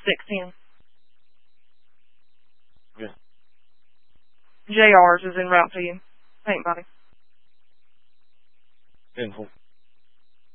610. Yeah. JR's is en route to you. Thank you, buddy. 10-4.